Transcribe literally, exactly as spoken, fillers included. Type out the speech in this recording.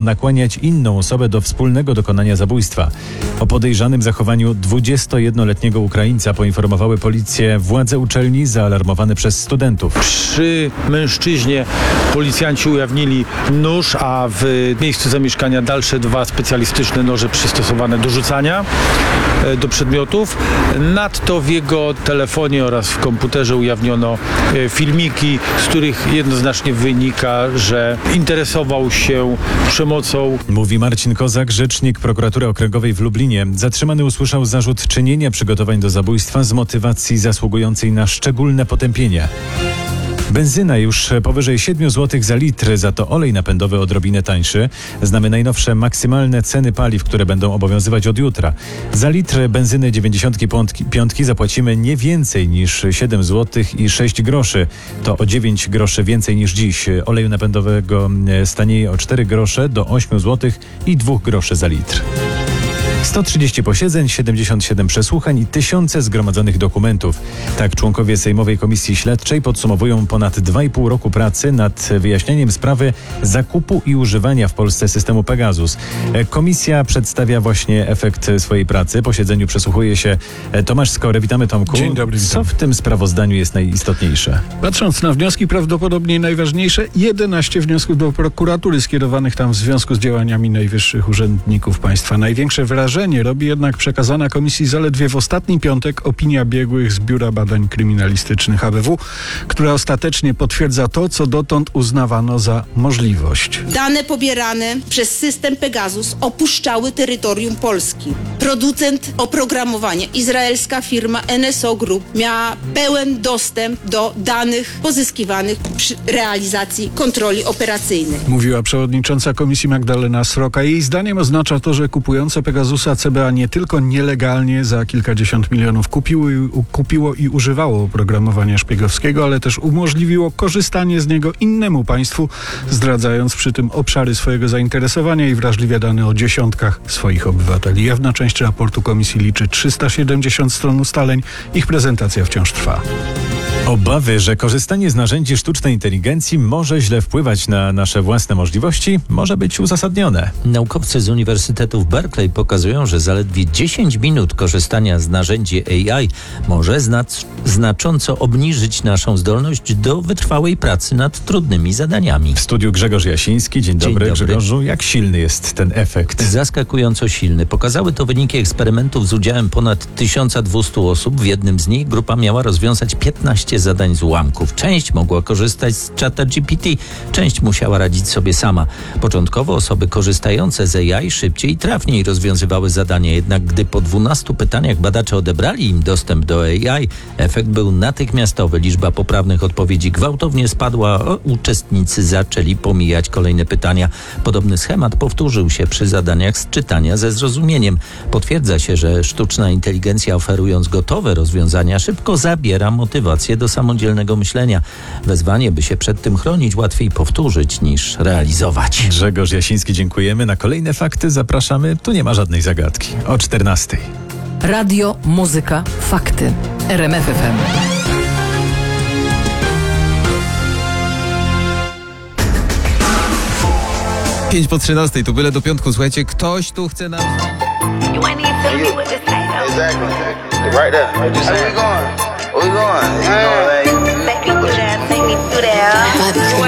nakłaniać inną osobę do wspólnego dokonania zabójstwa. O podejrzanym zachowaniu dwudziestojednoletniego Ukraińca poinformowały policję władze uczelni zaalarmowane przez studentów. Przy mężczyźnie policjanci ujawnili nóż, a w miejscu zamieszkania dalsze dwa specjalistyczne noże przystosowane do rzucania do przedmiotów. Nadto w jego telefonie oraz w komputerze ujawniono filmiki, z których jednoznacznie wynika, że interesował się przemocą. Mówi Marcin Kozak, rzecznik prokuratury okręgowej w Lublinie. Zatrzymany usłyszał zarzut czynienia przygotowań do zabójstwa z motywacji zasługującej na szczególne potępienie. Benzyna już powyżej siedmiu złotych za litr, za to olej napędowy odrobinę tańszy. Znamy najnowsze maksymalne ceny paliw, które będą obowiązywać od jutra. Za litr benzyny dziewięćdziesiątki piątki zapłacimy nie więcej niż siedem złotych i sześć groszy. To o dziewięć groszy więcej niż dziś. Oleju napędowego stanieje o cztery grosze do ośmiu złotych i dwóch groszy za litr. sto trzydzieści posiedzeń, siedemdziesiąt siedem przesłuchań i tysiące zgromadzonych dokumentów. Tak członkowie Sejmowej Komisji Śledczej podsumowują ponad dwa i pół roku pracy nad wyjaśnieniem sprawy zakupu i używania w Polsce systemu Pegasus. Komisja przedstawia właśnie efekt swojej pracy. Posiedzeniu przesłuchuje się Tomasz Skory. Witamy, Tomku. Dzień dobry. Witam. Co w tym sprawozdaniu jest najistotniejsze? Patrząc na wnioski, prawdopodobnie najważniejsze jedenaście wniosków do prokuratury skierowanych tam w związku z działaniami najwyższych urzędników państwa. Największe wrażenie robi jednak przekazana komisji zaledwie w ostatni piątek opinia biegłych z Biura Badań Kryminalistycznych A B W, która ostatecznie potwierdza to, co dotąd uznawano za możliwość. Dane pobierane przez system Pegasus opuszczały terytorium Polski. Producent oprogramowania, izraelska firma N S O Group, miała pełen dostęp do danych pozyskiwanych przy realizacji kontroli operacyjnej. Mówiła przewodnicząca komisji Magdalena Sroka. Jej zdaniem oznacza to, że kupujące Pegasusa C B A nie tylko nielegalnie za kilkadziesiąt milionów kupiło, kupiło i używało oprogramowania szpiegowskiego, ale też umożliwiło korzystanie z niego innemu państwu, zdradzając przy tym obszary swojego zainteresowania i wrażliwe dane o dziesiątkach swoich obywateli. Jawna część raportu komisji liczy trzysta siedemdziesiąt stron ustaleń. Ich prezentacja wciąż trwa. Obawy, że korzystanie z narzędzi sztucznej inteligencji może źle wpływać na nasze własne możliwości, może być uzasadnione. Naukowcy z Uniwersytetu w Berkeley pokazują, że zaledwie dziesięć minut korzystania z narzędzi A I może znac- znacząco obniżyć naszą zdolność do wytrwałej pracy nad trudnymi zadaniami. W studiu Grzegorz Jasiński. Dzień, Dzień dobry, dobry. Grzegorzu. Jak silny jest ten efekt? Zaskakująco silny. Pokazały to wyniki eksperymentów z udziałem ponad tysiąc dwieście osób. W jednym z nich grupa miała rozwiązać piętnaście zadań z ułamków. Część mogła korzystać z czata G P T, część musiała radzić sobie sama. Początkowo osoby korzystające z A I szybciej i trafniej rozwiązywały zadania, jednak gdy po dwunastu pytaniach badacze odebrali im dostęp do A I, efekt był natychmiastowy. Liczba poprawnych odpowiedzi gwałtownie spadła, a uczestnicy zaczęli pomijać kolejne pytania. Podobny schemat powtórzył się przy zadaniach z czytania ze zrozumieniem. Potwierdza się, że sztuczna inteligencja, oferując gotowe rozwiązania, szybko zabiera motywację do samodzielnego myślenia. Wezwanie, by się przed tym chronić, łatwiej powtórzyć niż realizować. Grzegorz Jasiński, dziękujemy. Na kolejne fakty zapraszamy. Tu nie ma żadnej zagadki. O czternastej. Radio, muzyka, fakty. R M F F M. Pięć po trzynastej, to byle do piątku. Słuchajcie, ktoś tu chce nam... You ain't even tell me what to say, though. Exactly. Right there. Where we going? Where we going? You know, like... Make people try to take me through there.